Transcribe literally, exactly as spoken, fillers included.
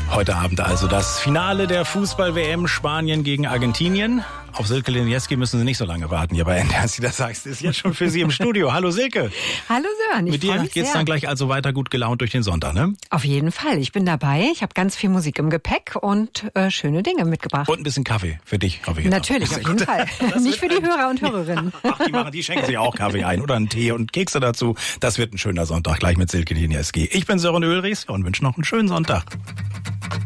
Heute Abend also das Finale der Fußball-W M Spanien gegen Argentinien. Auf Silke Linieski müssen Sie nicht so lange warten hier bei N D R. Sie das sagst, ist jetzt schon für Sie im Studio. Hallo Silke. Hallo Sören, ich Mit dir mich geht's sehr. dann gleich also weiter gut gelaunt durch den Sonntag, ne? Auf jeden Fall, ich bin dabei. Ich habe ganz viel Musik im Gepäck und äh, schöne Dinge mitgebracht. Und ein bisschen Kaffee für dich, hoffe ich jetzt. Natürlich, auch. auf jeden Fall. Nicht für die Hörer und Hörerinnen. Ach, die machen, die schenken sich auch Kaffee ein oder einen Tee und Kekse dazu. Das wird ein schöner Sonntag, gleich mit Silke Linieski. Ich bin Sören Ulrichs und wünsche noch einen schönen Sonntag.